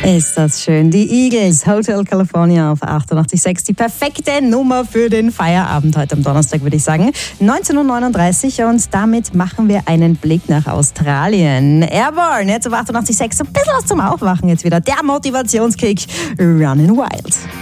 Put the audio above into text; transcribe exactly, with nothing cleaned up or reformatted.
Ist das schön. Die Eagles, Hotel California auf achtundachtzig Komma sechs. Die perfekte Nummer für den Feierabend heute am Donnerstag, würde ich sagen. neunzehn Uhr neununddreißig und damit machen wir einen Blick nach Australien. Airborne, jetzt auf achtundachtzig Komma sechs. Ein bisschen was zum Aufwachen jetzt wieder. Der Motivationskick, Running Wild.